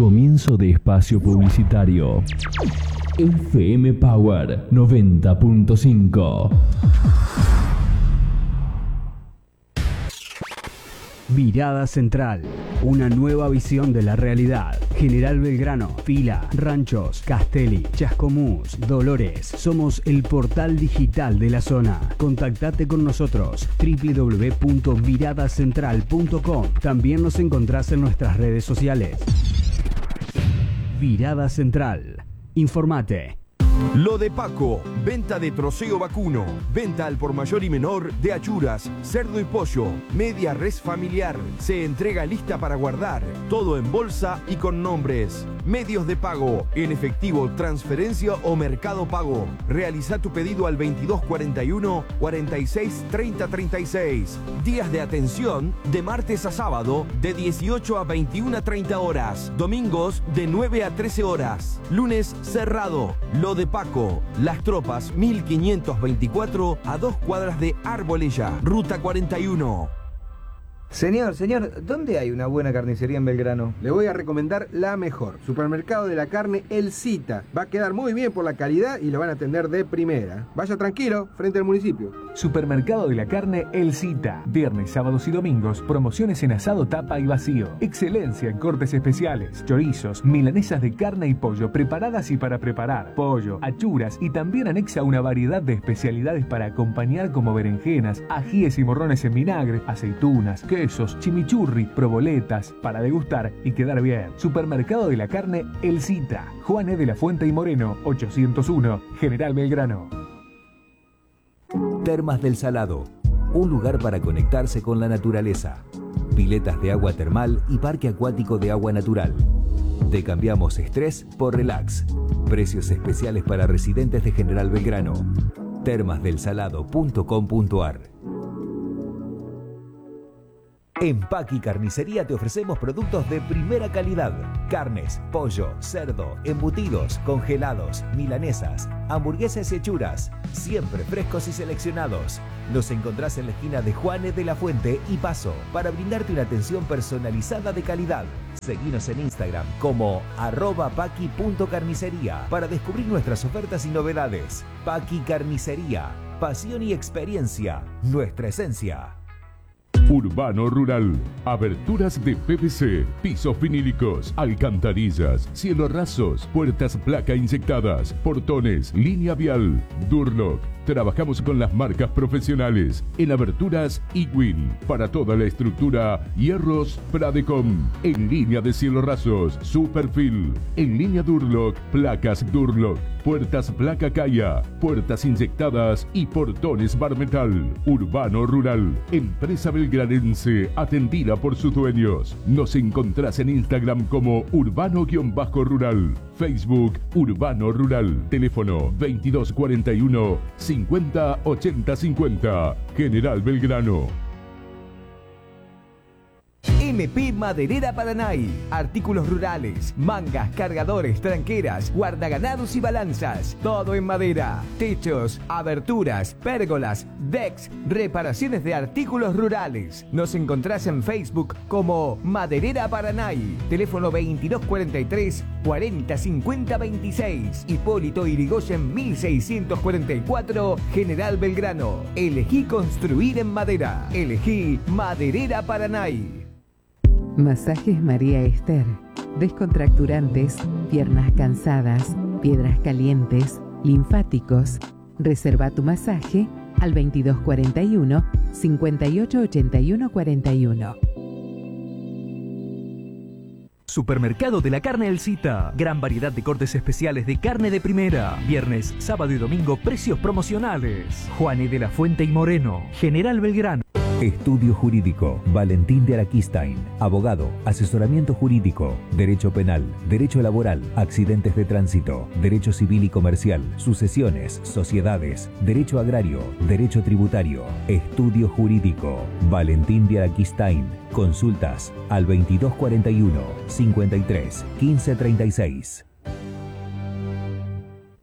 Comienzo de espacio publicitario. FM Power 90.5. Mirada Central, una nueva visión de la realidad. General Belgrano, Fila, Ranchos, Castelli, Chascomús, Dolores. Somos el portal digital de la zona. Contactate con nosotros, www.miradacentral.com. También nos encontrás en nuestras redes sociales. Mirada Central. Informate. Lo de Paco, venta de troceo vacuno, venta al por mayor y menor de achuras, cerdo y pollo, media res familiar, se entrega lista para guardar, todo en bolsa y con nombres. Medios de pago, en efectivo, transferencia o mercado pago. Realiza tu pedido al 2241 46 30 36. Días de atención de martes a sábado de 18 a 21 a 30 horas. Domingos de 9 a 13 horas. Lunes cerrado. Lo de Paco, Las Tropas 1524 a 2 cuadras de Arbolella, Ruta 41. Señor, ¿dónde hay una buena carnicería en Belgrano? Le voy a recomendar la mejor. Supermercado de la Carne El Cita. Va a quedar muy bien por la calidad y lo van a atender de primera. Vaya tranquilo, frente al municipio. Supermercado de la Carne El Cita. Viernes, sábados y domingos, promociones en asado, tapa y vacío. Excelencia en cortes especiales, chorizos, milanesas de carne y pollo preparadas y para preparar, pollo, achuras y también anexa una variedad de especialidades para acompañar como berenjenas, ajíes y morrones en vinagre, aceitunas, quesos, chimichurri, proboletas, para degustar y quedar bien. Supermercado de la Carne El Cita. Juan E. de la Fuente y Moreno, 801, General Belgrano. Termas del Salado, un lugar para conectarse con la naturaleza. Piletas de agua termal y parque acuático de agua natural. Te cambiamos estrés por relax. Precios especiales para residentes de General Belgrano. termasdelsalado.com.ar. En Paqui Carnicería te ofrecemos productos de primera calidad. Carnes, pollo, cerdo, embutidos, congelados, milanesas, hamburguesas y hechuras. Siempre frescos y seleccionados. Nos encontrás en la esquina de Juan E. de la Fuente y Paso para brindarte una atención personalizada de calidad. Seguinos en Instagram como @paqui.carnicería para descubrir nuestras ofertas y novedades. Paqui Carnicería. Pasión y experiencia. Nuestra esencia. Urbano Rural, aberturas de PVC, pisos vinílicos, alcantarillas, cielos rasos, puertas placa inyectadas, portones, línea vial, Durlock. Trabajamos con las marcas profesionales. En aberturas Iguin. Para toda la estructura, hierros Pradecom. En línea de cielos rasos, Superfil. En línea Durlock, placas Durlock. Puertas placa Caya. Puertas inyectadas y portones Barmetal. Urbano Rural. Empresa belgranense atendida por sus dueños. Nos encontrás en Instagram como Urbano-Rural. Facebook Urbano Rural. Teléfono 2241 50 80 50. General Belgrano. MP Maderera Paranay. Artículos rurales, mangas, cargadores, tranqueras, guardaganados y balanzas. Todo en madera. Techos, aberturas, pérgolas, decks, reparaciones de artículos rurales. Nos encontrás en Facebook como Maderera Paranay. Teléfono 2243 40 50 26. Hipólito Yrigoyen 1644, General Belgrano. Elegí construir en madera. Elegí Maderera Paranay. Masajes María Esther. Descontracturantes, piernas cansadas, piedras calientes, linfáticos. Reserva tu masaje al 2241 5881 41. Supermercado de la Carne El Cita. Gran variedad de cortes especiales de carne de primera. Viernes, sábado y domingo, precios promocionales. Juan E. de la Fuente y Moreno, General Belgrano. Estudio Jurídico, Valentín de Araquistain. Abogado, asesoramiento jurídico, derecho penal, derecho laboral, accidentes de tránsito, derecho civil y comercial, sucesiones, sociedades, derecho agrario, derecho tributario. Estudio Jurídico, Valentín de Araquistain. Consultas al 2241 53 15 36.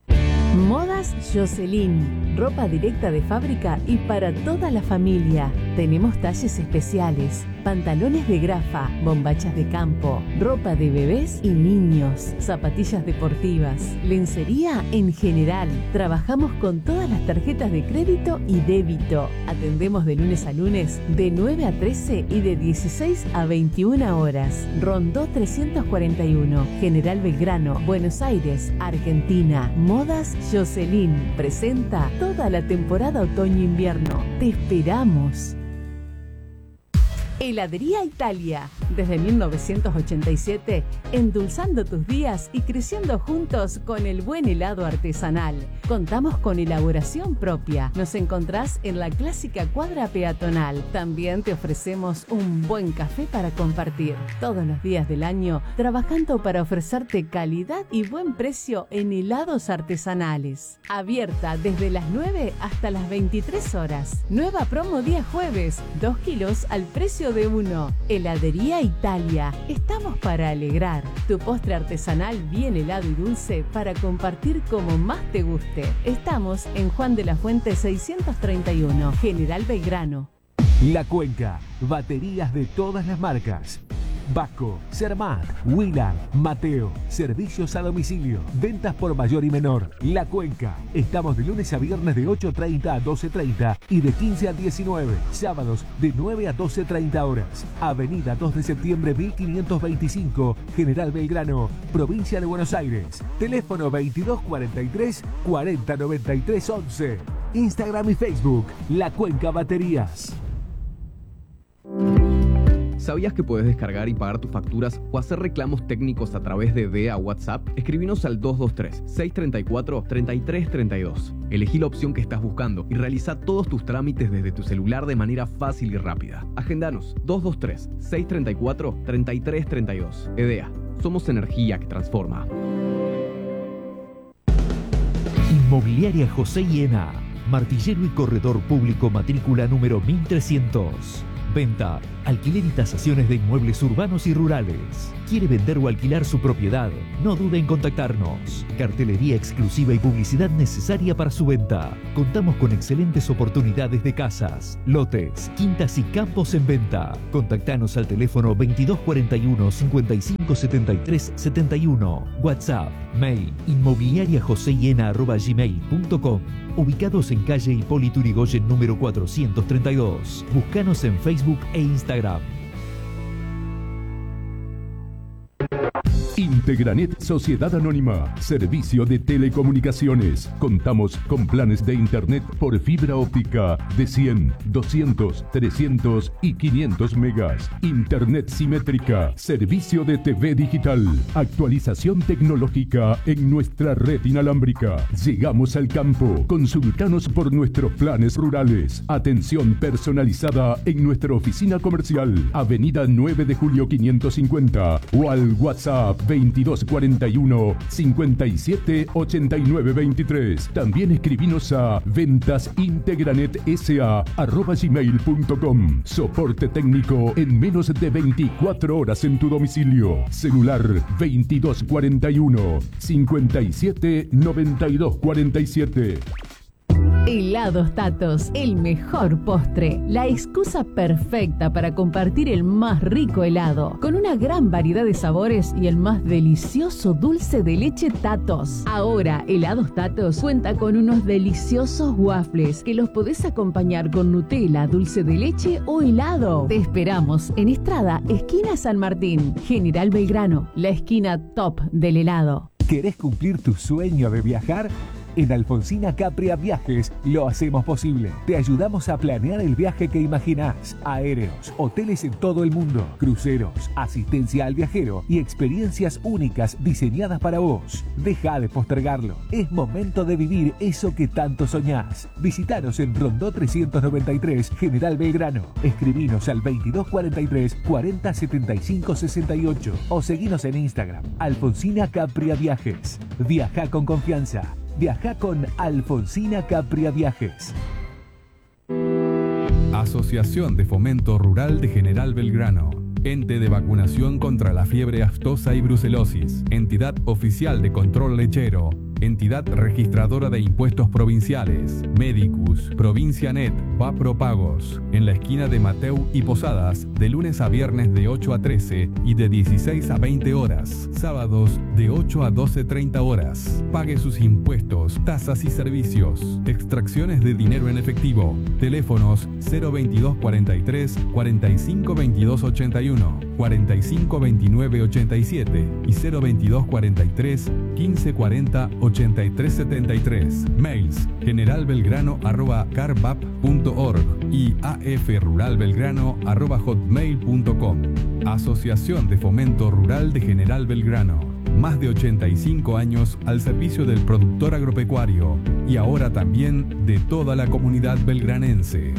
Modas Jocelyn, ropa directa de fábrica y para toda la familia. Tenemos talles especiales, pantalones de grafa, bombachas de campo, ropa de bebés y niños, zapatillas deportivas, lencería en general. Trabajamos con todas las tarjetas de crédito y débito. Atendemos de lunes a lunes de 9 a 13 y de 16 a 21 horas. Rondó 341, General Belgrano, Buenos Aires, Argentina. Modas Jocelyn presenta toda la temporada otoño-invierno. Te esperamos. Heladería Italia, desde 1987, endulzando tus días y creciendo juntos con el buen helado artesanal. Contamos con elaboración propia. Nos encontrás en la clásica cuadra peatonal. También te ofrecemos un buen café para compartir. Todos los días del año, trabajando para ofrecerte calidad y buen precio en helados artesanales. Abierta desde las 9 hasta las 23 horas. Nueva promo día jueves, 2 kilos al precio de 1. Heladería Italia. Estamos para alegrar. Tu postre artesanal bien helado y dulce para compartir como más te guste. Estamos en Juan de la Fuente 631, General Belgrano. La Cuenca. Baterías de todas las marcas. Vasco, Cermat, Wheeler, Mateo, servicios a domicilio, ventas por mayor y menor. La Cuenca. Estamos de lunes a viernes de 8:30 a 12:30 y de 15 a 19. Sábados de 9 a 12:30 horas. Avenida 2 de septiembre 1525, General Belgrano, provincia de Buenos Aires. Teléfono 2243 4093 11. Instagram y Facebook, La Cuenca Baterías. ¿Sabías que puedes descargar y pagar tus facturas o hacer reclamos técnicos a través de DEA WhatsApp? Escribinos al 223-634-3332. Elegí la opción que estás buscando y realiza todos tus trámites desde tu celular de manera fácil y rápida. Agendanos 223-634-3332. EDEA. Somos energía que transforma. Inmobiliaria José Hiena. Martillero y corredor público matrícula número 1300. Venta, alquiler y tasaciones de inmuebles urbanos y rurales. ¿Quiere vender o alquilar su propiedad? No dude en contactarnos. Cartelería exclusiva y publicidad necesaria para su venta. Contamos con excelentes oportunidades de casas, lotes, quintas y campos en venta. Contactanos al teléfono 2241 55 73 71. WhatsApp, mail, inmobiliariajosehiena@gmail.com. Ubicados en calle Hipólito Yrigoyen número 432. Búscanos en Facebook e Instagram. Integranet Sociedad Anónima, servicio de telecomunicaciones. Contamos con planes de internet por fibra óptica de 100, 200, 300 y 500 megas. Internet simétrica, servicio de TV digital, actualización tecnológica en nuestra red inalámbrica. Llegamos al campo. Consultanos por nuestros planes rurales. Atención personalizada en nuestra oficina comercial, Avenida 9 de Julio 550 o al WhatsApp 2241 57 89 23. También escribinos a ventasintegranetsa@gmail.com. Soporte técnico en menos de 24 horas en tu domicilio. Celular 2241 57 92 47. Helados Tatos, el mejor postre, la excusa perfecta para compartir el más rico helado, con una gran variedad de sabores y el más delicioso dulce de leche Tatos. Ahora, Helados Tatos cuenta con unos deliciosos waffles que los podés acompañar con Nutella, dulce de leche o helado. Te esperamos en Estrada, esquina San Martín, General Belgrano, la esquina top del helado. ¿Querés cumplir tu sueño de viajar? En Alfonsina Capria Viajes lo hacemos posible. Te ayudamos a planear el viaje que imaginás. Aéreos, hoteles en todo el mundo, cruceros, asistencia al viajero y experiencias únicas diseñadas para vos. Deja de postergarlo. Es momento de vivir eso que tanto soñás. Visitanos en Rondó 393, General Belgrano. Escribinos al 2243 40 75 68 o seguinos en Instagram, Alfonsina Capria Viajes. Viaja con confianza. Viaja con Alfonsina Capria Viajes. Asociación de Fomento Rural de General Belgrano. Ente de vacunación contra la fiebre aftosa y brucelosis. Entidad oficial de control lechero. entidad registradora de impuestos provinciales. Medicus, Provincianet, Vapropagos, en la esquina de Mateu y Posadas, de lunes a viernes de 8 a 13 y de 16 a 20 horas. Sábados de 8 a 12:30 horas. Pague sus impuestos, tasas y servicios. Extracciones de dinero en efectivo. Teléfonos 022 43 45 22 81, 45 29 87 y 022 43 15 40 83 73. Mails generalbelgrano@carbap.org y afruralbelgrano@hotmail.com. Asociación de Fomento Rural de General Belgrano. Más de 85 años al servicio del productor agropecuario y ahora también de toda la comunidad belgranense.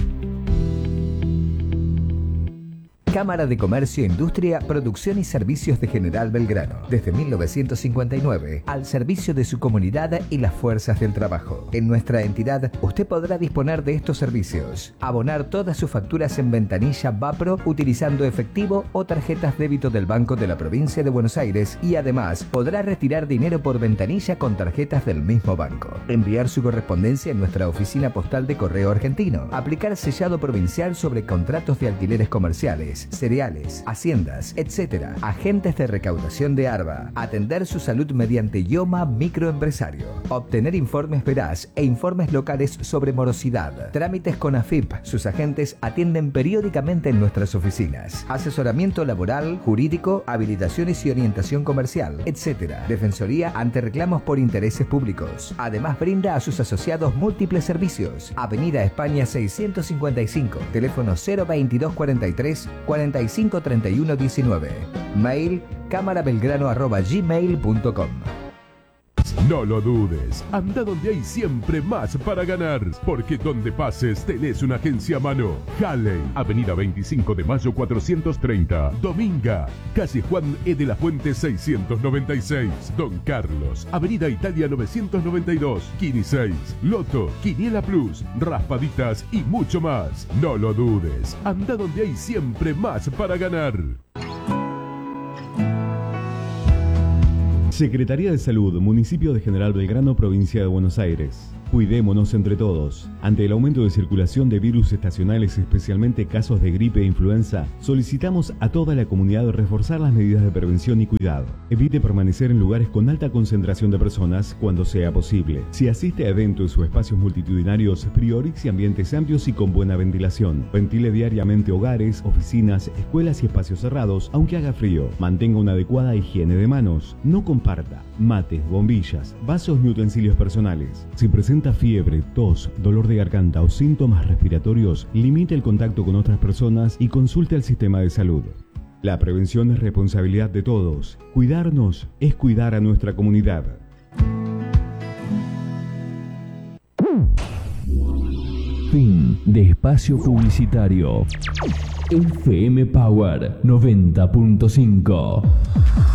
Cámara de Comercio, Industria, Producción y Servicios de General Belgrano. Desde 1959, al servicio de su comunidad y las fuerzas del trabajo. En nuestra entidad, usted podrá disponer de estos servicios. Abonar todas sus facturas en ventanilla Vapro utilizando efectivo o tarjetas débito del Banco de la Provincia de Buenos Aires y además podrá retirar dinero por ventanilla con tarjetas del mismo banco. Enviar su correspondencia en nuestra oficina postal de Correo Argentino. Aplicar sellado provincial sobre contratos de alquileres comerciales, cereales, haciendas, etc. Agentes de recaudación de ARBA. Atender su salud mediante IOMA Microempresario. Obtener informes veraz e informes locales sobre morosidad. Trámites con AFIP. Sus agentes atienden periódicamente en nuestras oficinas. Asesoramiento laboral, jurídico, habilitaciones y orientación comercial, etc. Defensoría ante reclamos por intereses públicos. Además brinda a sus asociados múltiples servicios. Avenida España 655. Teléfono 022 43 45 31 19. Mail cámarabelgrano@gmail.com. No lo dudes, anda donde hay siempre más para ganar, porque donde pases tenés una agencia a mano. Halley, Avenida 25 de Mayo 430, Dominga, calle Juan E. de la Fuente 696, Don Carlos, Avenida Italia 992, Kini 6, Loto, Quiniela Plus, Raspaditas y mucho más. No lo dudes, anda donde hay siempre más para ganar. Secretaría de Salud, Municipio de General Belgrano, Provincia de Buenos Aires. Cuidémonos entre todos. Ante el aumento de circulación de virus estacionales, especialmente casos de gripe e influenza, solicitamos a toda la comunidad reforzar las medidas de prevención y cuidado. Evite permanecer en lugares con alta concentración de personas cuando sea posible. Si asiste a eventos o espacios multitudinarios, priorice ambientes amplios y con buena ventilación. Ventile diariamente hogares, oficinas, escuelas y espacios cerrados, aunque haga frío. Mantenga una adecuada higiene de manos. No comparta mates, bombillas, vasos ni utensilios personales. Si presenta fiebre, tos, dolor de garganta o síntomas respiratorios, limite el contacto con otras personas y consulte al sistema de salud. La prevención es responsabilidad de todos. Cuidarnos es cuidar a nuestra comunidad. Fin de espacio publicitario. FM Power 90.5.